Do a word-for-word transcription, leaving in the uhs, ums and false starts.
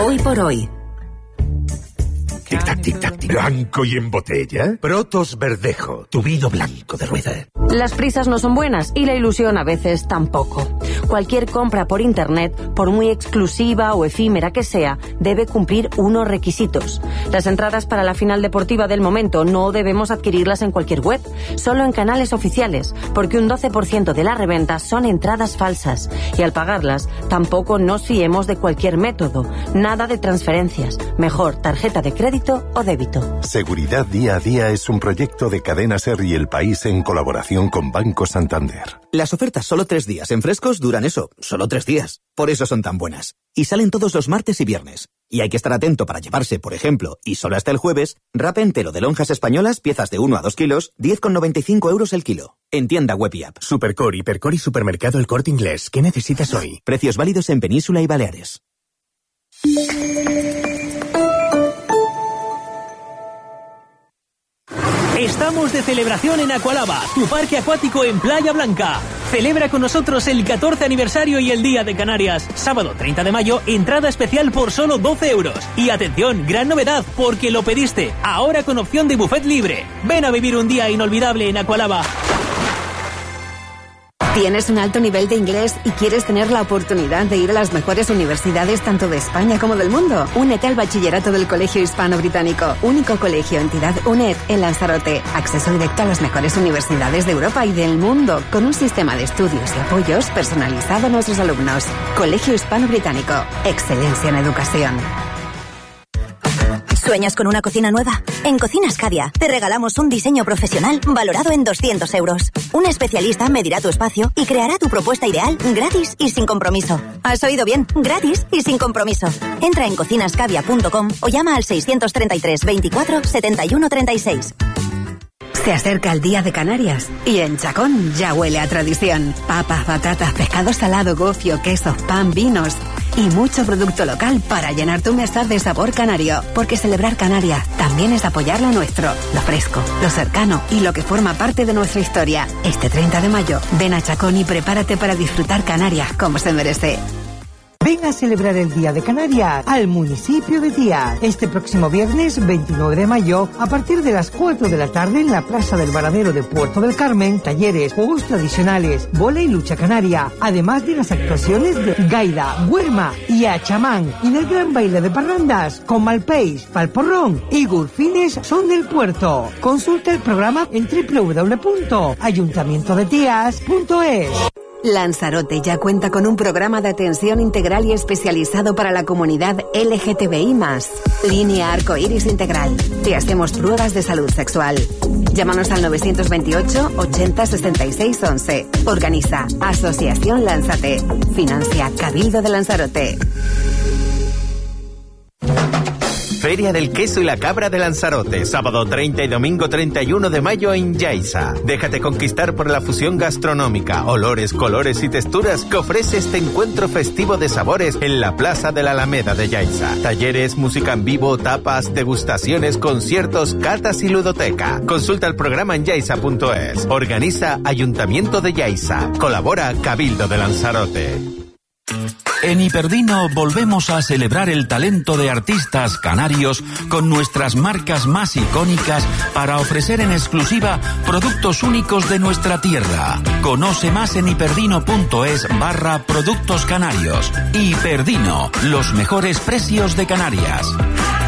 Hoy por hoy. Tic-tac, tic-tac, tic. ¿Blanco y en botella? Protos Verdejo, tu vino blanco de rueda. Las prisas no son buenas y la ilusión a veces tampoco. Cualquier compra por internet, por muy exclusiva o efímera que sea, debe cumplir unos requisitos. Las entradas para la final deportiva del momento no debemos adquirirlas en cualquier web, solo en canales oficiales, porque un doce por ciento de las reventas son entradas falsas y al pagarlas tampoco nos fiemos de cualquier método, nada de transferencias, mejor tarjeta de crédito o débito. Seguridad Día a Día es un proyecto de Cadena Ser y El País en colaboración con Banco Santander. Las ofertas solo tres días en Frescos duran eso, solo tres días. Por eso son tan buenas. Y salen todos los martes y viernes. Y hay que estar atento para llevarse, por ejemplo, y solo hasta el jueves, wrap entero de lonjas españolas, piezas de uno a dos kilos, diez con noventa y cinco euros el kilo. En tienda web y app. Supercore, Hipercore y Supermercado El Corte Inglés. ¿Qué necesitas hoy? Precios válidos en Península y Baleares. Estamos de celebración en Aqualaba, tu parque acuático en Playa Blanca. Celebra con nosotros el catorce aniversario y el Día de Canarias. Sábado treinta de mayo, entrada especial por solo doce euros. Y atención, gran novedad, porque lo pediste. Ahora con opción de buffet libre. Ven a vivir un día inolvidable en Aqualaba. ¿Tienes un alto nivel de inglés y quieres tener la oportunidad de ir a las mejores universidades tanto de España como del mundo? Únete al bachillerato del Colegio Hispano-Británico, único colegio entidad U N E D en Lanzarote. Acceso directo a las mejores universidades de Europa y del mundo, con un sistema de estudios y apoyos personalizado a nuestros alumnos. Colegio Hispano-Británico. Excelencia en educación. ¿Sueñas con una cocina nueva? En Cocinas Cadia te regalamos un diseño profesional valorado en doscientos euros. Un especialista medirá tu espacio y creará tu propuesta ideal gratis y sin compromiso. ¿Has oído bien? Gratis y sin compromiso. Entra en cocinas cadia punto com o llama al seiscientos treinta y tres veinticuatro setenta y uno treinta y seis. Se acerca el Día de Canarias y en Chacón ya huele a tradición. Papas, batatas, pescado salado, gofio, quesos, pan, vinos y mucho producto local para llenar tu mesa de sabor canario. Porque celebrar Canarias también es apoyar lo nuestro, lo fresco, lo cercano y lo que forma parte de nuestra historia. Este treinta de mayo, ven a Chacón y prepárate para disfrutar Canarias como se merece. Ven a celebrar el Día de Canarias al municipio de Tía. Este próximo viernes veintinueve de mayo, a partir de las cuatro de la tarde en la Plaza del Varadero de Puerto del Carmen, talleres, juegos tradicionales, bola y lucha canaria, además de las actuaciones de gaida, huerma y achamán, y del gran baile de parrandas con Malpeix, Palporrón y Gurfines son del puerto. Consulta el programa en doble u doble u doble u punto ayuntamiento de tías punto es. Lanzarote ya cuenta con un programa de atención integral y especializado para la comunidad L G T B I más. Línea Arcoiris Integral. Te hacemos pruebas de salud sexual. Llámanos al novecientos veintiocho ochenta sesenta y seis once. Organiza Asociación Lánzate. Financia Cabildo de Lanzarote. Feria del Queso y la Cabra de Lanzarote, sábado treinta y domingo treinta y uno de mayo en Yaiza. Déjate conquistar por la fusión gastronómica, olores, colores y texturas que ofrece este encuentro festivo de sabores en la Plaza de la Alameda de Yaiza. Talleres, música en vivo, tapas, degustaciones, conciertos, catas y ludoteca. Consulta el programa en yaiza punto es. Organiza Ayuntamiento de Yaiza. Colabora Cabildo de Lanzarote. En Hiperdino volvemos a celebrar el talento de artistas canarios con nuestras marcas más icónicas para ofrecer en exclusiva productos únicos de nuestra tierra. Conoce más en hiperdino punto es barra productos canarios. Hiperdino, los mejores precios de Canarias.